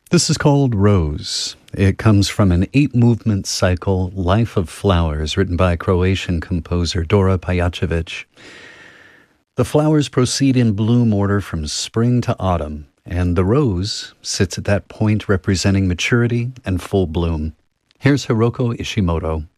This is called Rose. It comes from an 8-movement cycle, Life of Flowers, written by Croatian composer Dora Pajacevic. The flowers proceed in bloom order from spring to autumn, and the rose sits at that point representing maturity and full bloom. Here's Hiroko Ishimoto.